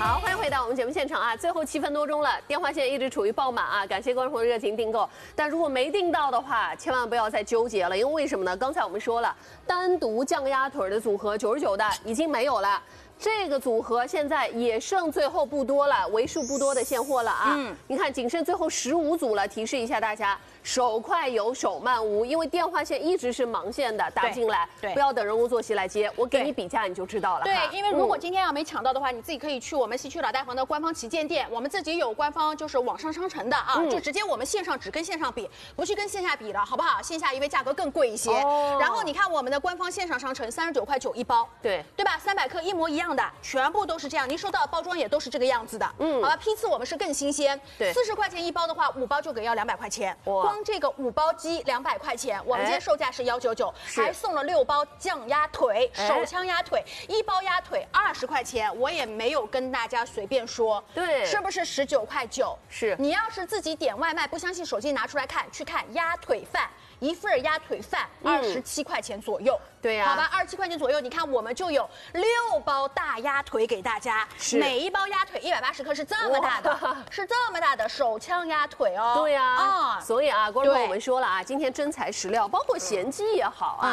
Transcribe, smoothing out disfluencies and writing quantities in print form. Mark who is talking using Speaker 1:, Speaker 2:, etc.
Speaker 1: 好，欢迎回到我们节目现场啊！最后7分多钟了，电话线一直处于爆满啊！感谢观众朋友热情订购，但如果没订到的话，千万不要再纠结了，因为为什么呢？刚才我们说了，单独酱鸭腿的组合99的已经没有了。 这个组合现在也剩最后不多了，为数不多的现货了啊！你看仅剩最后15组了。提示一下大家，手快有，手慢无，因为电话线一直是忙线的，打进来，不要等人工坐席来接，我给你比价你就知道了。
Speaker 2: 对，因为如果今天要没抢到的话，你自己可以去我们西区老大房的官方旗舰店，我们自己有官方就是网上商城的啊，就直接我们线上只跟线上比，不去跟线下比了，好不好？线下因为价格更贵一些。然后你看我们的官方线上商城39块9一包，对吧？300克一模一样的。 全部都是这样，您收到的包装也都是这个样子的，好吧？批次我们是更新鲜，对，40块钱一包的话，5包就给要200块钱，光这个5包鸡200块钱，我们今天售价是199，还送了6包酱鸭腿，手枪鸭腿，1包鸭腿20块钱，我也没有跟大家随便说，对，是不是19块9？是，你要是自己点外卖，不相信手机拿出来看，去看鸭腿饭。 一份鸭腿饭27块钱左右，对呀，好吧，27块钱左右，你看我们就有6包大鸭腿给大家，每一包鸭腿180克是这么大的，是这么大的手枪鸭腿哦。对呀，所以啊，观众朋友我们说了啊，今天真材实料，包括咸鸡也好啊。